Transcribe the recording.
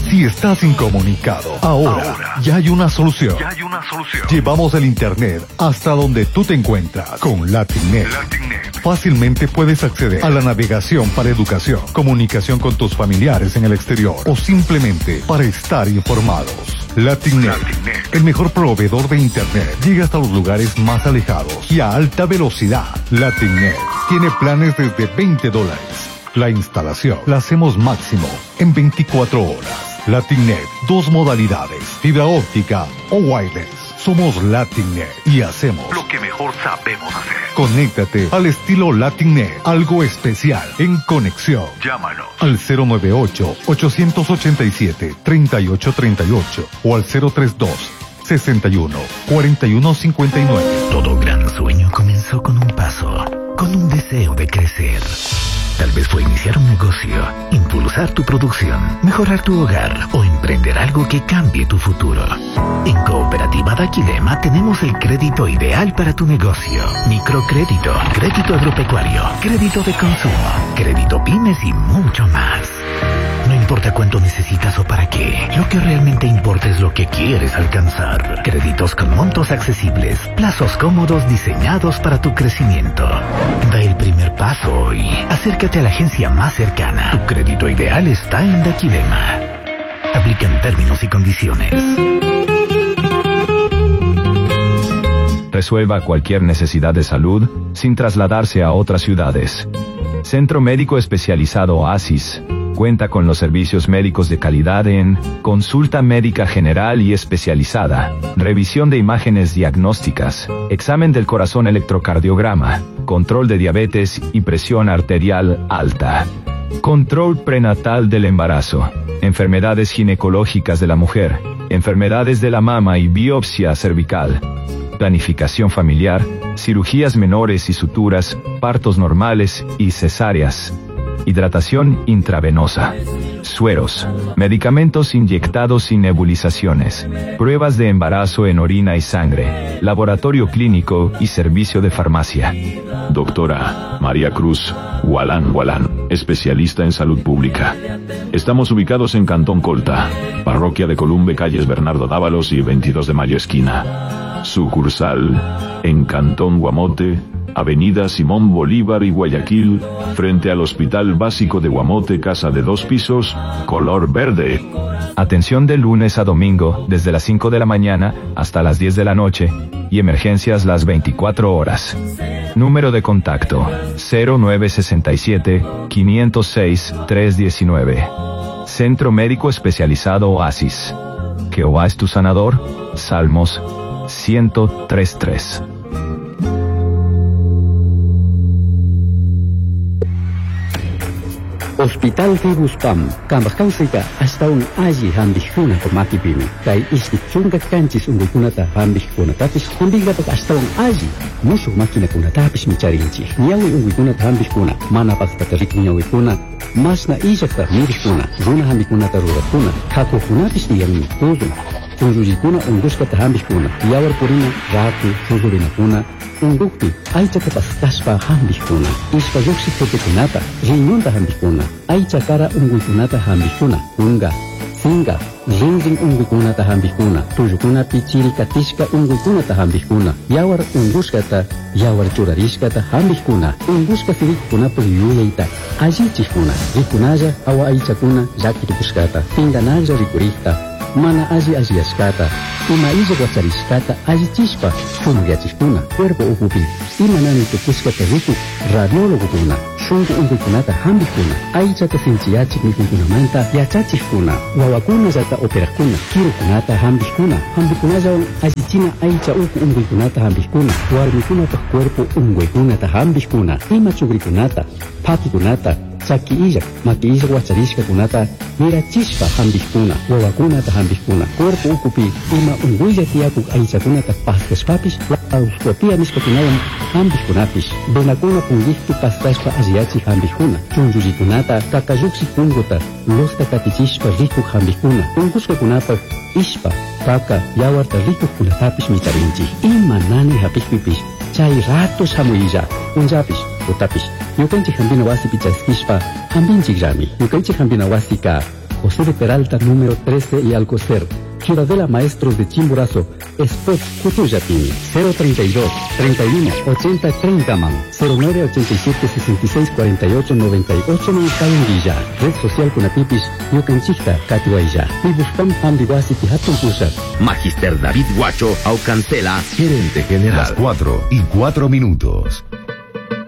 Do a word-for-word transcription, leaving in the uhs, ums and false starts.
Si estás incomunicado, ahora, ahora ya hay una solución. Ya hay una solución. Llevamos el internet hasta donde tú te encuentras con Latinnet. Latinnet. Fácilmente puedes acceder a la navegación para educación, comunicación con tus familiares en el exterior o simplemente para estar informados. Latinnet, Latinnet, el mejor proveedor de internet, llega hasta los lugares más alejados y a alta velocidad. Latinnet tiene planes desde veinte dólares. La instalación la hacemos máximo en veinticuatro horas. Latinnet, dos modalidades, fibra óptica o wireless. Somos Latinnet y hacemos lo que mejor sabemos hacer. Conéctate al estilo Latinnet, algo especial en conexión. Llámanos al cero nueve ocho, ocho ocho siete, tres ocho tres ocho o al cero tres dos, sesenta y uno, cuarenta y uno cincuenta y nueve. Todo gran sueño comenzó con un paso, con un deseo de crecer. Tal vez fue iniciar un negocio, impulsar tu producción, mejorar tu hogar o emprender algo que cambie tu futuro. En Cooperativa Daquilema tenemos el crédito ideal para tu negocio. Microcrédito, crédito agropecuario, crédito de consumo, crédito pymes y mucho más. No importa cuánto necesitas o para qué, lo que realmente importa es lo que quieres alcanzar. Créditos con montos accesibles, plazos cómodos diseñados para tu crecimiento. Da el primer paso hoy. Acércate a la agencia más cercana. Tu crédito ideal está en Daquilema. Aplican términos y condiciones. Resuelva cualquier necesidad de salud sin trasladarse a otras ciudades. Centro Médico Especializado Oasis cuenta con los servicios médicos de calidad en consulta médica general y especializada, revisión de imágenes diagnósticas, examen del corazón electrocardiograma, control de diabetes y presión arterial alta, control prenatal del embarazo, enfermedades ginecológicas de la mujer, enfermedades de la mama y biopsia cervical, planificación familiar, cirugías menores y suturas, partos normales y cesáreas, hidratación intravenosa, sueros, medicamentos inyectados y nebulizaciones, pruebas de embarazo en orina y sangre, laboratorio clínico y servicio de farmacia. Doctora María Cruz Gualán Gualán, especialista en salud pública. Estamos ubicados en Cantón Colta, Parroquia de Columbe, calles Bernardo Dávalos y veintidós de mayo esquina. Sucursal en Cantón Guamote, Avenida Simón Bolívar y Guayaquil, frente al Hospital Básico de Guamote, casa de dos pisos, color verde. Atención de lunes a domingo, desde las cinco de la mañana hasta las diez de la noche, y emergencias las veinticuatro horas. Número de contacto, cero nueve seis siete, cinco cero seis, tres uno nueve. Centro Médico Especializado Oasis. Jehová es tu sanador. Salmos ciento tres tres. Hospital Fibus Pam, kambas kausika hasta un aji hambih kuna pemaki bimi. Kai isti chunga kancis ungu kuna ta hambih kuna tapis hambih dapat hasta un aji musuh makina kuna tapis micarinci. Nyawi ungu kuna ta hambih kuna mana pas tarik nyawi kuna mas na ijak ta mirih kuna zona hambih kuna ta rurat kuna kaku kuna tis niyami tuzun. Tunjuji kuna unguska ta hambih kuna yawar purina raku tuzulina kuna undukti aicha te pastaspa hambih kuna ispa yuksi tepe kunata rinyonta hambih kuna aicha kara ungui kunata hambih kuna unga singa zinzing ungui kunata hambih kuna tuju kuna pichiri katishka ungui kunata hambih kuna yawar unguska ta yawar churarishka ta hambih kuna unguska firik kuna puliyuyaita ajichih kuna rikunaja awa aicha kuna jakiripuskata pinganaja rikurihta mana aji ajiaskata ima iza guachariskata aji chispa fumugiachikuna cuerpo ukupi ima nani tukuska teriku radiólogo kuna shungu unguikunata hambikuna aicha ta sinchiachik mikunkunamanta yachachikuna wawakuna zata operakuna kirukunata hambikuna hambikunaja ajichina aicha uku unguikunata hambikuna warmikunata cuerpo unguikunata hambikuna ima chugrikunata pakikunata saki ijak maki ijak wacharishka kunata mira chispa hambikuna wawakunata hambikuna cuerpo ukupi ima unguilla tiakuk aicha kunata pastas papis auskopia miskotunayam hambikunapis benakuna pungihtu pastashpa asiachi hambikuna chunjujikunata kakayuksi punguta losta katichishpa rikuk hambikuna unguska kunapa ispa kaka yawarta rikuk kunatapis micharinchi ima nani hapikpipis chay ratos hamuilla unjapis utapis yukanchik hambina wasi pichaskishpa hambinchik rami yukanchik hambina wasi ka José de Peralta, número trece y Alcocer. Ciudadela Maestros de Chimborazo, Spot Cutuyapini, cero treinta y dos, treinta y uno, ochenta, treinta man, cero nueve ochenta y siete, sesenta y seis, cuarenta y ocho, noventa y ocho Villa, Red Social Kunapipis, Yucanchita, Catuaya, Pibuscam, Ambiguasi, Hatun Pusat. Magister David Guacho, Aucancela, gerente general. Las cuatro y cuatro minutos.